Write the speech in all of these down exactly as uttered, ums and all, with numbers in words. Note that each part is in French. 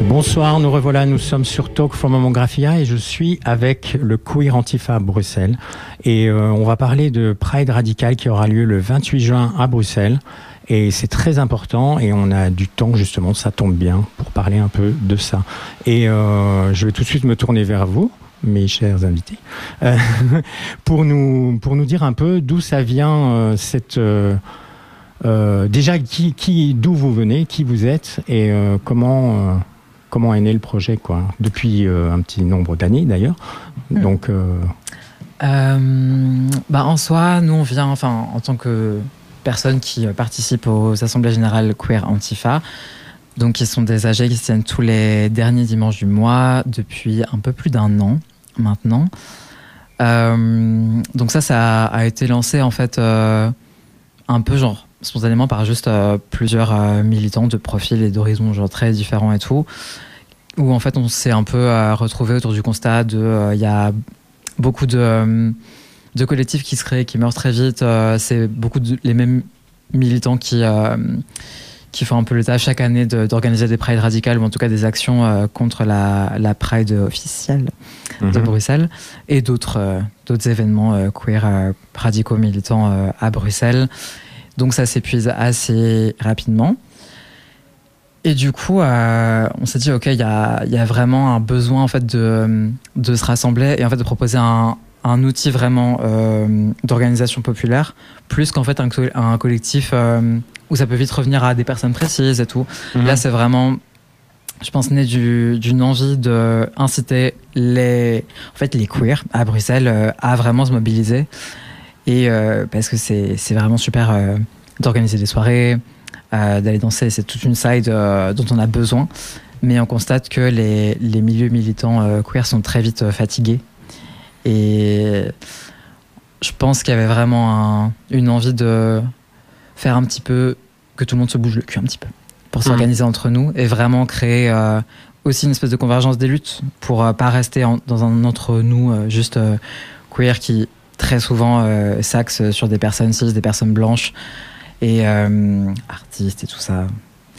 Bonsoir, nous revoilà, nous sommes sur Talk for Mammographia et je suis avec le Queer Antifa à Bruxelles. Et euh, on va parler de Pride Radical qui aura lieu le vingt-huit juin à Bruxelles. Et c'est très important et on a du temps justement, ça tombe bien, pour parler un peu de ça. Et euh, je vais tout de suite me tourner vers vous, mes chers invités, euh, pour nous pour nous dire un peu d'où ça vient euh, cette euh, euh, déjà qui qui d'où vous venez, qui vous êtes et euh, comment euh, comment est né le projet quoi depuis euh, un petit nombre d'années d'ailleurs. Mmh. Donc euh... Euh, bah en soi, nous on vient enfin en tant que personnes qui participent aux assemblées générales Queer Antifa, donc qui sont des A G qui se tiennent tous les derniers dimanches du mois depuis un peu plus d'un an maintenant. Euh, donc ça, ça a été lancé en fait euh, un peu genre spontanément par juste euh, plusieurs euh, militants de profils et d'horizons genre très différents et tout, où en fait on s'est un peu euh, retrouvé autour du constat de il euh, y a beaucoup de euh, de collectifs qui se créent, qui meurent très vite. Euh, c'est beaucoup de, les mêmes militants qui, euh, qui font un peu le taf chaque année de, d'organiser des prides radicales ou en tout cas des actions euh, contre la, la pride officielle mm-hmm. de Bruxelles et d'autres, euh, d'autres événements euh, queer euh, radicaux militants euh, à Bruxelles. Donc ça s'épuise assez rapidement. Et du coup, euh, on s'est dit, OK, il y a, y a vraiment un besoin en fait, de, de se rassembler et en fait, de proposer un un outil vraiment euh, d'organisation populaire, plus qu'en fait un, un collectif euh, où ça peut vite revenir à des personnes précises et tout. Mmh. Là, c'est vraiment, je pense, né du, d'une envie d'inciter les, en fait, les queers à Bruxelles euh, à vraiment se mobiliser. Et euh, parce que c'est, c'est vraiment super euh, d'organiser des soirées, euh, d'aller danser. C'est toute une side euh, dont on a besoin. Mais on constate que les, les milieux militants euh, queer sont très vite euh, fatigués. Et je pense qu'il y avait vraiment un, une envie de faire un petit peu, que tout le monde se bouge le cul un petit peu, pour s'organiser mmh. entre nous et vraiment créer euh, aussi une espèce de convergence des luttes pour euh, pas rester en, dans un entre-nous euh, juste euh, queer qui très souvent euh, s'axe sur des personnes cis, des personnes blanches et euh, artistes et tout ça.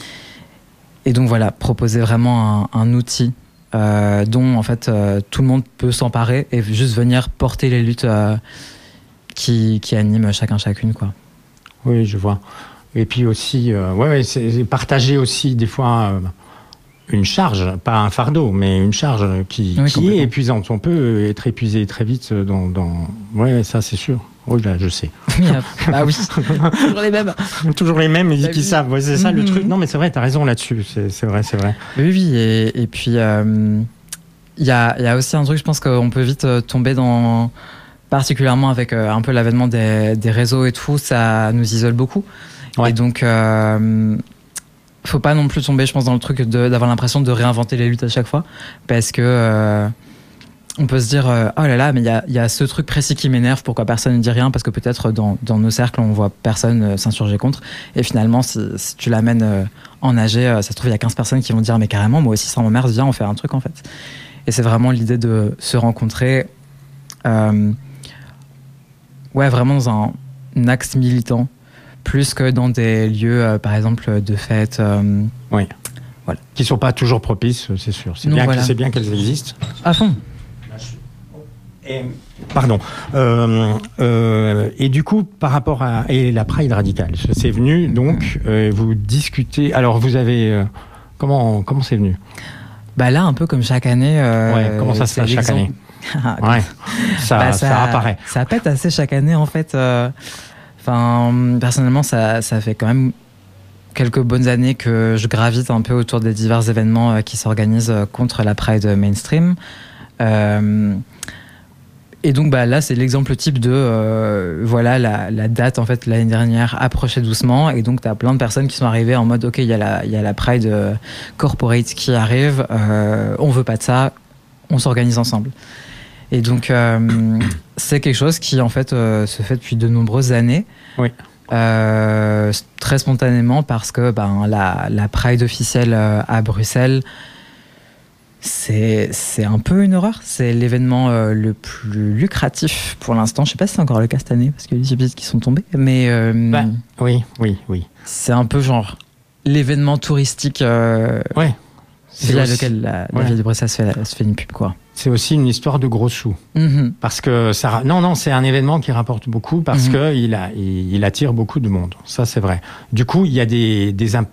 Et donc voilà, proposer vraiment un, un outil Euh, dont en fait euh, tout le monde peut s'emparer et juste venir porter les luttes euh, qui, qui animent chacun chacune quoi. Oui, je vois. Et puis aussi, euh, ouais, ouais, c'est, c'est partager aussi des fois euh, une charge, pas un fardeau, mais une charge qui, oui, qui est épuisante. On peut être épuisé très vite dans, dans... ouais, ça c'est sûr. Oui, là, je sais. Ah oui, toujours les mêmes. Toujours les mêmes, ils qui oui. savent. Ouais, c'est ça mm-hmm. le truc. Non, mais c'est vrai, t'as raison là-dessus. C'est, c'est vrai, c'est vrai. Oui, oui. Et, et puis, il euh, y, a, y a aussi un truc, je pense qu'on peut vite tomber dans... Particulièrement avec euh, un peu l'avènement des, des réseaux et tout, ça nous isole beaucoup. Ouais. Et donc... Euh, faut pas non plus tomber, je pense, dans le truc de, d'avoir l'impression de réinventer les luttes à chaque fois. Parce que... Euh, on peut se dire, euh, oh là là, mais il y a, y a ce truc précis qui m'énerve, pourquoi personne ne dit rien, parce que peut-être dans, dans nos cercles, on voit personne euh, s'insurger contre. Et finalement, si, si tu l'amènes euh, en A G, euh, ça se trouve, il y a quinze personnes qui vont dire, mais carrément, moi aussi, ça m'emmerde, viens, on fait un truc, en fait. Et c'est vraiment l'idée de se rencontrer, euh, ouais, vraiment dans un, un axe militant, plus que dans des lieux, euh, par exemple, de fêtes. Euh, oui. Voilà. Qui ne sont pas toujours propices, c'est sûr. C'est, non, bien, voilà. c'est bien qu'elles existent. À fond. Et, pardon. Euh, euh, et du coup, par rapport à et la Pride radicale, c'est venu donc euh, vous discutez. Alors vous avez euh, comment comment c'est venu? Bah là, un peu comme chaque année. Euh, ouais. Comment ça se passe chaque année? Ouais. Ça, bah, ça ça apparaît. Ça pète assez chaque année en fait. Enfin, euh, personnellement, ça ça fait quand même quelques bonnes années que je gravite un peu autour des divers événements euh, qui s'organisent contre la Pride mainstream. Euh, Et donc bah, là, c'est l'exemple type de euh, voilà, la, la date en fait, l'année dernière approchait doucement. Et donc, tu as plein de personnes qui sont arrivées en mode OK, il y, y a la Pride euh, Corporate qui arrive, euh, on veut pas de ça, on s'organise ensemble. Et donc, euh, c'est quelque chose qui en fait euh, se fait depuis de nombreuses années. Oui. Euh, très spontanément parce que ben, la, la Pride officielle euh, à Bruxelles. C'est, c'est un peu une horreur. C'est l'événement euh, le plus lucratif pour l'instant. Je ne sais pas si c'est encore le cas cette année, parce qu'il y a des épisodes qui sont tombés. Mais euh, bah, oui, oui, oui. C'est un peu genre l'événement touristique. Euh, ouais. C'est là lequel la, la ouais. ville de Bruxelles se fait, se fait une pub, quoi. C'est aussi une histoire de gros sous. Mm-hmm. Parce que ça, non, non, c'est un événement qui rapporte beaucoup parce mm-hmm. que il a, il, il attire beaucoup de monde. Ça, c'est vrai. Du coup, il y a des, des imp...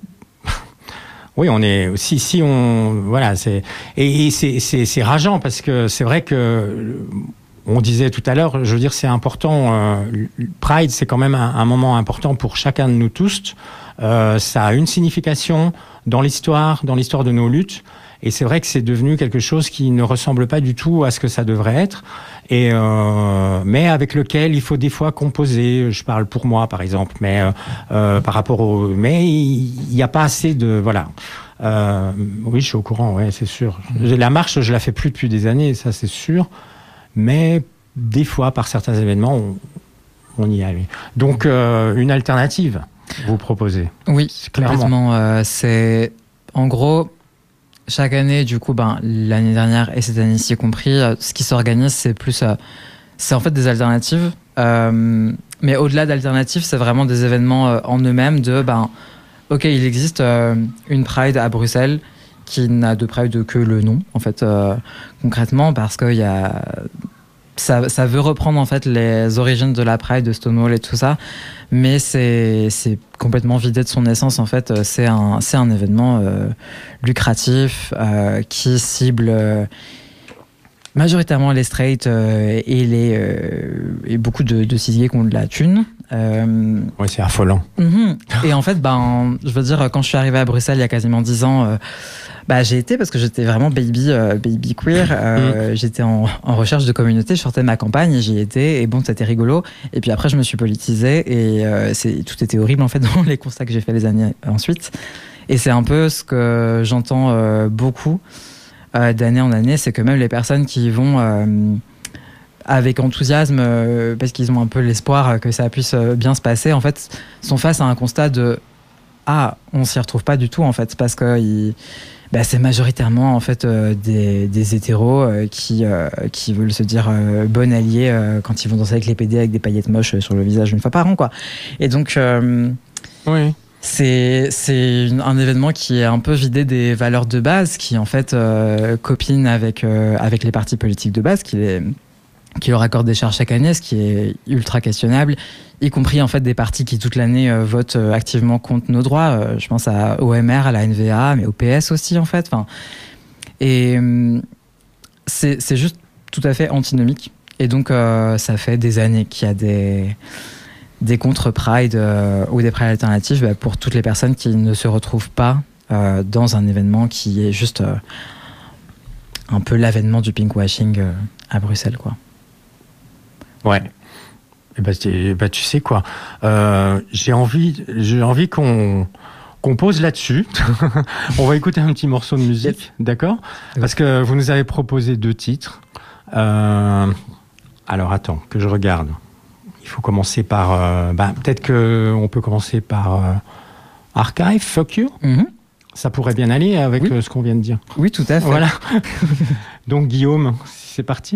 oui, on est, si, si on, voilà, c'est, et, et c'est, c'est, c'est rageant parce que c'est vrai que, on disait tout à l'heure, je veux dire, c'est important. Euh, Pride, c'est quand même un, un moment important pour chacun de nous tous. Euh, ça a une signification dans l'histoire, dans l'histoire de nos luttes. Et c'est vrai que c'est devenu quelque chose qui ne ressemble pas du tout à ce que ça devrait être, et euh, mais avec lequel il faut des fois composer. Je parle pour moi, par exemple, mais euh, euh, par rapport au, mais il n'y a pas assez de voilà. Euh, oui, je suis au courant, ouais, c'est sûr. La marche, je la fais plus depuis des années, ça c'est sûr. Mais des fois, par certains événements, on, on y arrive. Donc, euh, une alternative, vous proposez. Oui, clairement. Euh, c'est en gros. Chaque année, du coup, ben, l'année dernière et cette année-ci compris, euh, ce qui s'organise, c'est plus, euh, c'est en fait des alternatives. Euh, mais au-delà d'alternatives, c'est vraiment des événements euh, en eux-mêmes de, ben, ok, il existe euh, une Pride à Bruxelles qui n'a de Pride que le nom, en fait, euh, concrètement, parce que y a, ça, ça veut reprendre en fait les origines de la Pride, de Stonewall et tout ça, mais c'est, c'est complètement vidé de son essence. En fait, c'est un, c'est un événement euh, lucratif euh, qui cible euh, majoritairement les straight euh, et, les, euh, et beaucoup de, de cis gays qui ont de la thune. Euh, oui, c'est affolant. Mm-hmm. Et en fait, ben, je veux dire, quand je suis arrivée à Bruxelles il y a quasiment dix ans, euh, bah, j'ai été parce que j'étais vraiment baby, euh, baby queer. Euh, mm. J'étais en, en recherche de communauté, je sortais de ma campagne et j'y étais. Et bon, c'était rigolo. Et puis après, je me suis politisée et euh, c'est, tout était horrible en fait dans les constats que j'ai fait les années ensuite. Et c'est un peu ce que j'entends euh, beaucoup euh, d'année en année, c'est que même les personnes qui vont euh, avec enthousiasme, euh, parce qu'ils ont un peu l'espoir que ça puisse bien se passer, en fait, sont face à un constat de ah, on s'y retrouve pas du tout en fait, parce que ils, bah, c'est majoritairement en fait euh, des, des hétéros euh, qui euh, qui veulent se dire euh, bon allié euh, quand ils vont danser avec les P D avec des paillettes moches sur le visage une fois par an, quoi. Et donc euh, oui. C'est, c'est une, un événement qui est un peu vidé des valeurs de base, qui en fait euh, copine avec, euh, avec les partis politiques de base, qui, les, qui leur accordent des charges chaque année, ce qui est ultra questionnable, y compris en fait des partis qui toute l'année euh, votent euh, activement contre nos droits. Euh, je pense à O M R, à la N V A, mais au P S aussi en fait. Enfin, et euh, c'est, c'est juste tout à fait antinomique. Et donc euh, ça fait des années qu'il y a des... des contre-Pride euh, ou des Pride alternatives bah, pour toutes les personnes qui ne se retrouvent pas euh, dans un événement qui est juste euh, un peu l'avènement du pinkwashing euh, à Bruxelles, quoi. Ouais. Et bah, bah, tu sais quoi, euh, j'ai envie, j'ai envie qu'on, qu'on pose là-dessus. On va écouter un petit morceau de musique, d'accord ? Parce que vous nous avez proposé deux titres. Euh, alors attends, que je regarde. Il faut commencer par... Euh, bah, peut-être qu'on peut commencer par euh, Archive, Fuck You. Mm-hmm. Ça pourrait bien aller avec oui. euh, ce qu'on vient de dire. Oui, tout à fait. Voilà. Donc Guillaume, c'est parti ?